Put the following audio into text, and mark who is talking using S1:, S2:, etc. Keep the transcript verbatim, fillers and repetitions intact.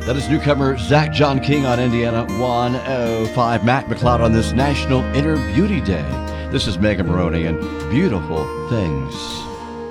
S1: That is newcomer Zach John King on Indiana one oh five. Mac McLeod on this National Inner Beauty Day. This is Megan Maroney and Beautiful Things.